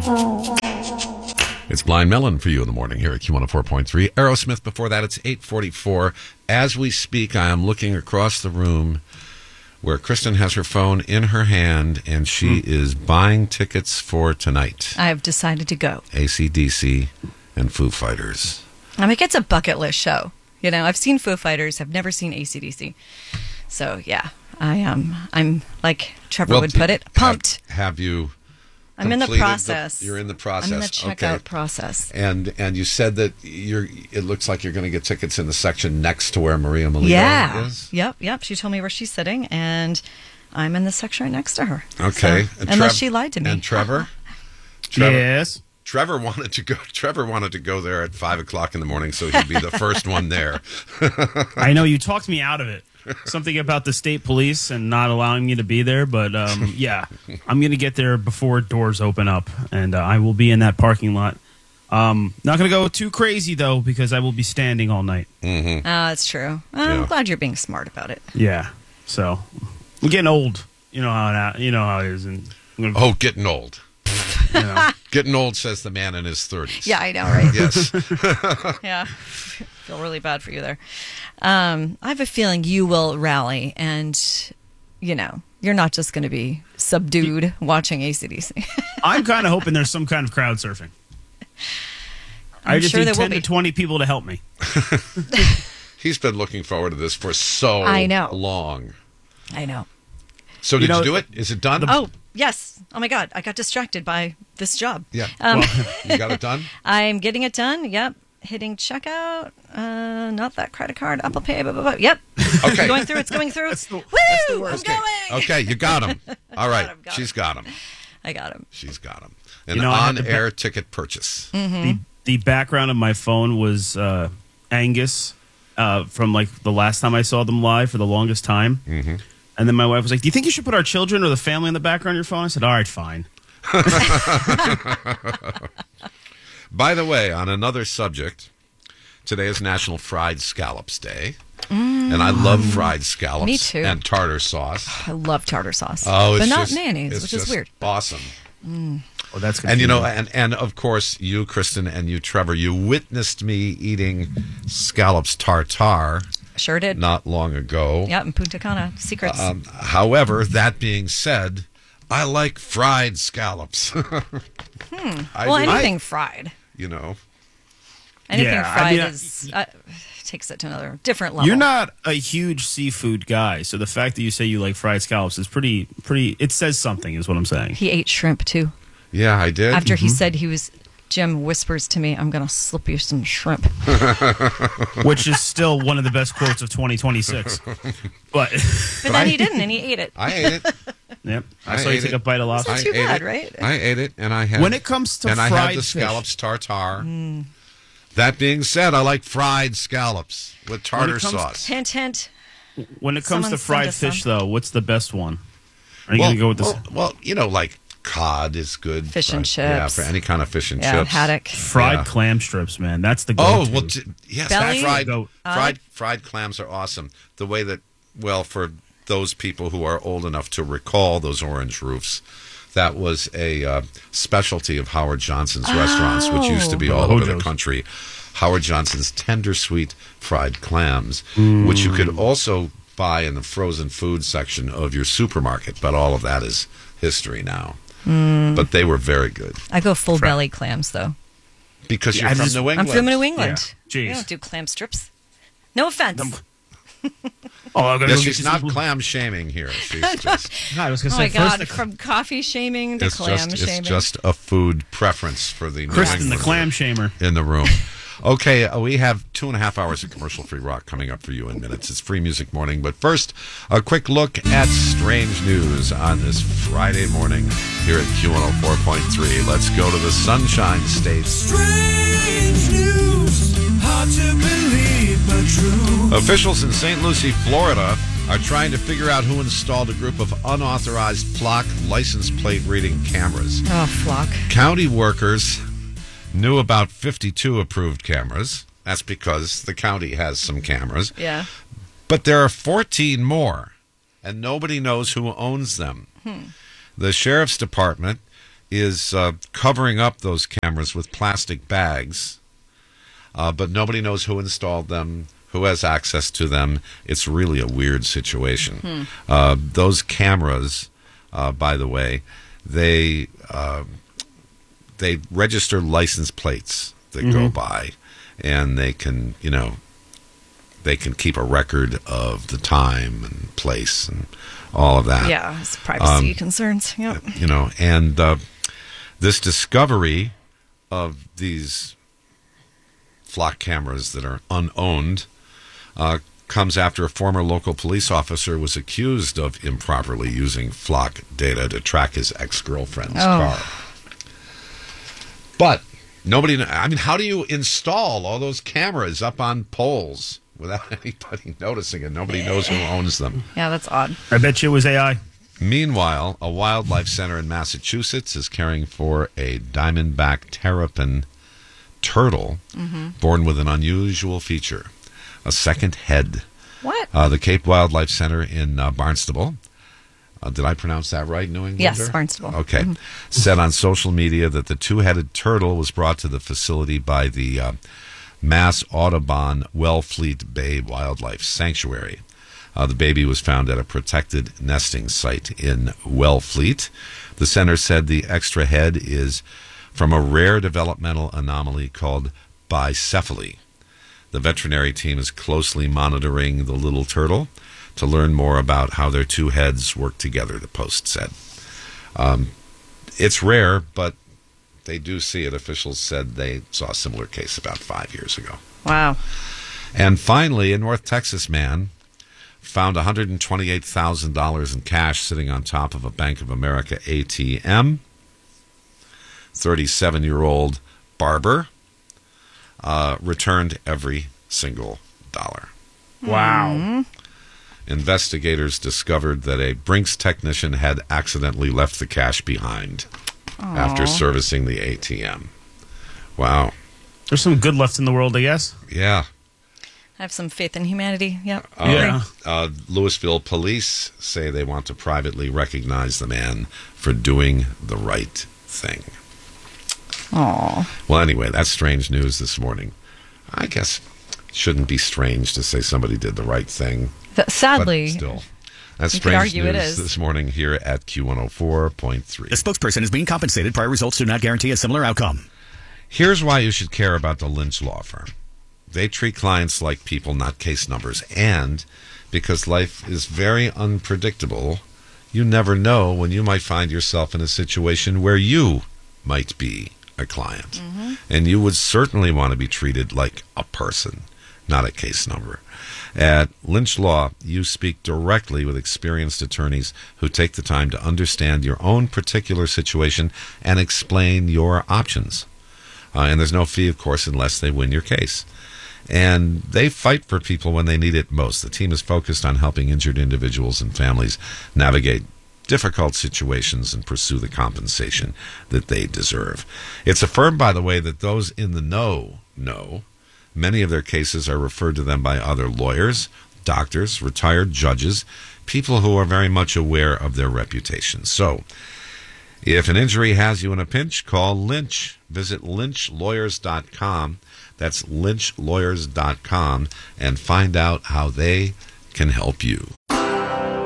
It's Blind Melon for you in the morning here at Q104.3. Aerosmith before that, it's 8:44. As we speak, I am looking across the room where Kristen has her phone in her hand, and she is buying tickets for tonight. I have decided to go. AC/DC and Foo Fighters. I mean, it's a bucket list show. You know, I've seen Foo Fighters. I've never seen AC/DC. So, yeah, I'm like Trevor would put it, pumped. Have you... I'm in the process. You're in the process. I'm in the checkout process. And you said that it looks like you're going to get tickets in the section next to where Maria Melito is? Yep. She told me where she's sitting, and I'm in the section right next to her. Okay. So, unless she lied to me. And Trevor? Yes. Trevor wanted to go there at 5 o'clock in the morning, so he'd be the first one there. I know you talked me out of it. Something about the state police and not allowing me to be there, but yeah, I'm going to get there before doors open up, and I will be in that parking lot. Not going to go too crazy, though, because I will be standing all night. Mm-hmm. That's true. I'm glad you're being smart about it. Yeah, so I'm getting old. You know how it is. And getting old. You know. Getting old, says the man in his 30s. Yeah, I know, right? Yes. Yeah. Feel really bad for you there. I have a feeling you will rally, and, you know, you're not just going to be subdued watching AC/DC. I'm kind of hoping there's some kind of crowd surfing. I just need 10 to 20 people to help me. He's been looking forward to this for so long. I know. So did you do it? Is it done? Oh, yes. Oh, my God. I got distracted by this job. Yeah. You got it done? I'm getting it done. Yep. Hitting checkout. Not that credit card. Apple Pay. Blah, blah, blah. Yep. Okay. It's going through. Woo! I'm going. Okay, you got him. All right. She's got him. I got him. She's got him. An on-air ticket purchase. Mm-hmm. The background of my phone was Angus from like the last time I saw them live for the longest time. Mm-hmm. And then my wife was like, "Do you think you should put our children or the family in the background of your phone?" I said, "All right, fine." By the way, on another subject, today is National Fried Scallops Day. And I love fried scallops. Me too. And tartar sauce. I love tartar sauce. Oh, but not mayonnaise, which is weird. Awesome. Oh, that's good. And you know, and of course, you, Kristen, and you, Trevor, you witnessed me eating scallops tartare. Sure did. Not long ago. Yeah, in Punta Cana. Secrets. However, that being said, I like fried scallops. Anything fried. You know. Anything fried takes it to another different level. You're not a huge seafood guy, so the fact that you say you like fried scallops is pretty. It says something, is what I'm saying. He ate shrimp too. Yeah, I did. After he said Jim whispers to me, "I'm going to slip you some shrimp," which is still one of the best quotes of 2026. But then he didn't, and he ate it. I ate it. Yep, I saw you take a bite of lobster. It's not too bad, right? I ate it, and I had. When it comes to fried I had the fish. scallops tartare. That being said, I like fried scallops with tartar sauce. Hint, hint. When it comes to fried fish, though, what's the best one? Are you going to go with this? Well, you know, like cod is good. Fish and chips. Yeah, for any kind of fish and chips. Haddock. Fried clam strips, man. That's the go-to. Oh, well, yes. Fried clams are awesome. The way that, well, for those people who are old enough to recall those orange roofs, that was a specialty of Howard Johnson's restaurants, which used to be all over the country. Howard Johnson's tender sweet fried clams, which you could also buy in the frozen food section of your supermarket. But all of that is history now. But they were very good. I go full belly clams, though. Because you're from New England. I'm from New England. Yeah. We don't do clam strips. No offense. She's not clam shaming here. She's just. I was going to say, my God, from coffee shaming to clam shaming. It's just a food preference for the Kristen, the clam shamer in the room. Okay, we have 2.5 hours of commercial-free rock coming up for you in minutes. It's Free Music Morning, but first, a quick look at strange news on this Friday morning here at Q104.3. Let's go to the Sunshine State. Strange news, hard to believe, but true. Officials in St. Lucie, Florida, are trying to figure out who installed a group of unauthorized Flock license plate reading cameras. Oh, Flock. County workers knew about 52 approved cameras. That's because the county has some cameras. Yeah. But there are 14 more, and nobody knows who owns them. The sheriff's department is covering up those cameras with plastic bags, but nobody knows who installed them, who has access to them. It's really a weird situation. Those cameras, by the way, they register license plates that go by, and they can, they can keep a record of the time and place and all of that. Yeah, it's privacy concerns. Yep. And this discovery of these flock cameras that are unowned comes after a former local police officer was accused of improperly using flock data to track his ex-girlfriend's car. But how do you install all those cameras up on poles without anybody noticing it? Nobody knows who owns them. Yeah, that's odd. I bet you it was AI. Meanwhile, a wildlife center in Massachusetts is caring for a diamondback terrapin turtle born with an unusual feature, a second head. What? The Cape Wildlife Center in Barnstable. Did I pronounce that right, New Englander? Yes, Barnstable. Okay. Said on social media that the two-headed turtle was brought to the facility by the Mass Audubon Wellfleet Bay Wildlife Sanctuary. The baby was found at a protected nesting site in Wellfleet. The center said the extra head is from a rare developmental anomaly called bicephaly. The veterinary team is closely monitoring the little turtle to learn more about how their two heads work together, the Post said. It's rare, but they do see it. Officials said they saw a similar case about 5 years ago. Wow. And finally, a North Texas man found $128,000 in cash sitting on top of a Bank of America ATM. 37-year-old Barber returned every single dollar. Wow. Investigators discovered that a Brinks technician had accidentally left the cash behind after servicing the ATM. Wow. There's some good left in the world, I guess. Yeah. I have some faith in humanity. Yep. Yeah. Louisville police say they want to privately recognize the man for doing the right thing. Aw. Well, anyway, that's strange news this morning. I guess it shouldn't be strange to say somebody did the right thing. Sadly. But still, that's you could strange argue it news is. this morning here at Q104.3. The spokesperson is being compensated. Prior results do not guarantee a similar outcome. Here's why you should care about the Lynch Law Firm. They treat clients like people, not case numbers. And because life is very unpredictable, you never know when you might find yourself in a situation where you might be a client. And you would certainly want to be treated like a person, not a case number. At Lynch Law, you speak directly with experienced attorneys who take the time to understand your own particular situation and explain your options. And there's no fee, of course, unless they win your case. And they fight for people when they need it most. The team is focused on helping injured individuals and families navigate difficult situations and pursue the compensation that they deserve. It's a firm, by the way, that those in the know. Many of their cases are referred to them by other lawyers, doctors, retired judges, people who are very much aware of their reputation. So, if an injury has you in a pinch, call Lynch. Visit lynchlawyers.com. That's lynchlawyers.com and find out how they can help you.